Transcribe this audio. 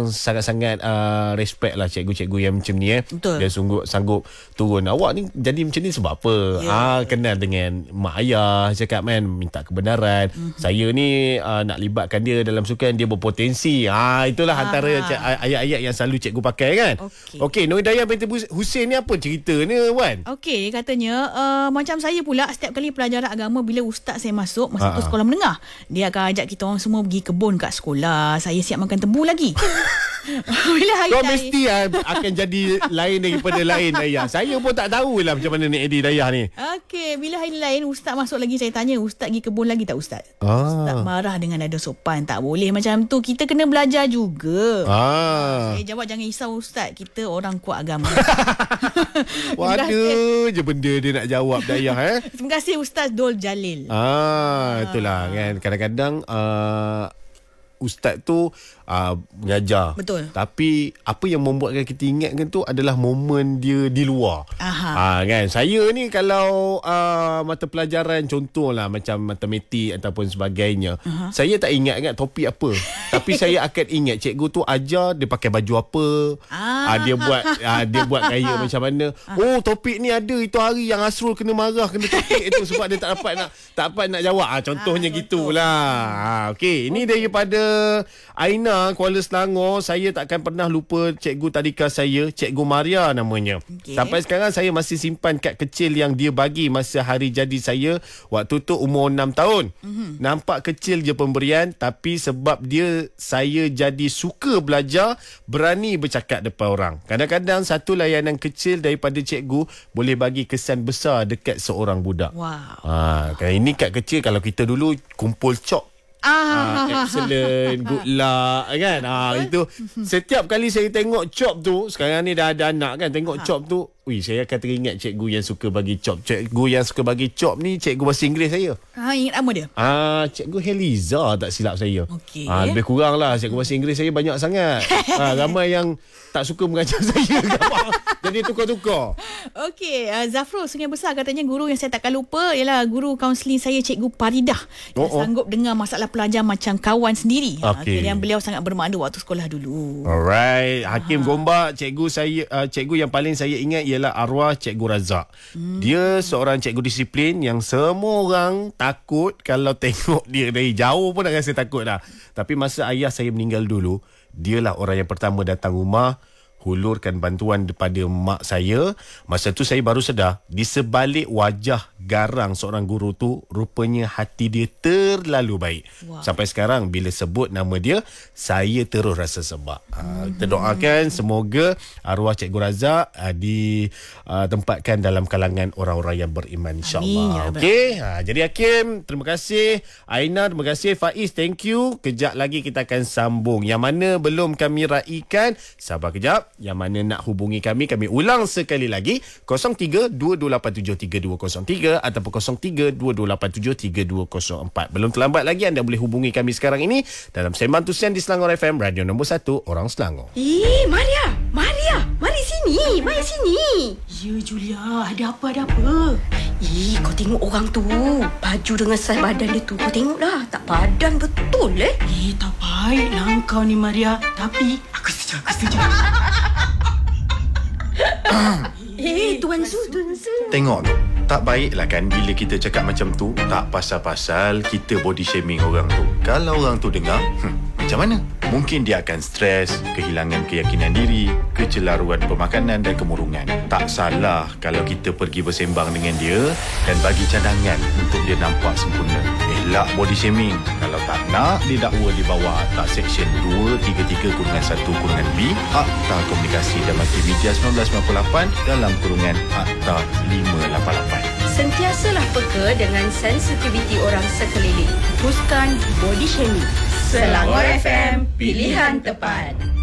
memang sangat-sangat respect lah cikgu-cikgu yang macam ni. Betul. Dia sanggup turun. Awak ni jadi macam ni sebab apa? Kenal dengan mak ayah, cakap kan, minta kebenaran. Saya ni nak libatkan dia dalam sukan, dia berpotensi. Itulah antara ayat-ayat yang selalu cikgu pakai kan. Okey, Nur Hidayah binti Hussein ni apa cerita ni, Wan? Okey, katanya macam saya pula, setiap kali pelajaran agama, bila ustaz saya masuk masa tu sekolah menengah, dia akan ajak kita orang semua pergi kebun kat sekolah. Saya siap makan tebu lagi. Bila hari kau mesti akan jadi lain daripada lain Dayah. Saya pun tak tahulah macam mana ni Eddie Dayah ni. Okey, bila hari lain ustaz masuk lagi, saya tanya, ustaz pergi kebun lagi tak ustaz? Ustaz marah dengan nada sopan, tak boleh macam tu, kita kena belajar juga. Saya jawab, jangan risau ustaz, kita orang kuat agama. Waduh, je benda dia nak jawab Dayah. Terima kasih Ustaz Dol Jalil. Itulah kan, kadang-kadang ustaz tu mengajar. Betul. Tapi apa yang membuatkan kita ingatkan tu adalah momen dia di luar. Kan, saya ni kalau mata pelajaran contohlah macam matematik ataupun sebagainya, saya tak ingat topik apa. Tapi saya akan ingat cikgu tu ajar dia pakai baju apa. Dia buat gaya macam mana. Topik ni ada itu hari yang Asrul kena marah kena topik itu sebab dia tak dapat nak jawab. Contohnya gitulah. Okey, ini daripada Aina, Kuala Selangor. Saya takkan pernah lupa cikgu tadika saya, Cikgu Maria namanya. Sampai sekarang saya masih simpan kad kecil yang dia bagi masa hari jadi saya. Waktu tu umur 6 tahun. Nampak kecil je pemberian, tapi sebab dia, saya jadi suka belajar, berani bercakap depan orang. Kadang-kadang satu layanan kecil daripada cikgu boleh bagi kesan besar dekat seorang budak. Ini kad kecil. Kalau kita dulu kumpul cok, excellent, good luck kan. Itu setiap kali saya tengok cop tu, sekarang ni dah ada anak kan, tengok cop tu, saya akan teringat cikgu yang suka bagi cop. Cikgu yang suka bagi cop ni cikgu bahasa Inggeris saya. Ingat nama dia? Cikgu Heliza tak silap saya. Lebih kurang lah, cikgu bahasa Inggeris saya banyak sangat. Ramai yang tak suka mengajar saya. Jadi tukar-tukar. Okey, Zafrul Sungai Besar katanya guru yang saya takkan lupa ialah guru kaunseling saya, Cikgu Paridah. Dia sanggup dengar masalah pelajar macam kawan sendiri. Dan beliau sangat bermakna waktu sekolah dulu. Alright, Hakim Gombak, cikgu yang paling saya ingat ialah arwah Cikgu Razak. Dia seorang cikgu disiplin yang semua orang takut kalau tengok dia dari jauh pun dah rasa takut dah. Tapi masa ayah saya meninggal dulu, dialah orang yang pertama datang rumah, hulurkan bantuan kepada mak saya. Masa tu saya baru sedar, di sebalik wajah garang seorang guru tu, rupanya hati dia terlalu baik. Sampai sekarang bila sebut nama dia, saya terus rasa sebab. Kita doakan semoga arwah Cikgu Razak ditempatkan dalam kalangan orang-orang yang beriman, insyaAllah. Okey, jadi Hakim, terima kasih. Aina, terima kasih. Faiz, thank you. Kejap lagi kita akan sambung. Yang mana belum kami raikan, sabar kejap. Yang mana nak hubungi kami ulang sekali lagi, 03-2287-3203 ataupun 03-2287-3204. Belum terlambat lagi, anda boleh hubungi kami sekarang ini dalam Sembang Tusian di Selangor FM, radio nombor 1 orang Selangor. Maria, mari sini, mari sini. Ya Julia, ada apa? Kau tengok orang tu, baju dengan saiz badan dia tu, kau tengok dah, tak padan betul tak baiklah kau ni Maria. Tapi aku setuju. Tuan Su. Tengok tu, tak baiklah kan bila kita cakap macam tu. Tak pasal-pasal kita body shaming orang tu. Kalau orang tu dengar, macam mana? Mungkin dia akan stres, kehilangan keyakinan diri, kecelaruan pemakanan dan kemurungan. Tak salah kalau kita pergi bersembang dengan dia dan bagi cadangan untuk dia nampak sempurna. Elak body shaming. Kalau tak nak didakwa di bawah Akta Seksyen 233-1-B Akta Komunikasi dan Multimedia 1998 dalam kurungan Akta 588. Sentiasalah peka dengan sensitiviti orang sekeliling. Hapuskan body shaming. Selangor FM, pilihan tepat.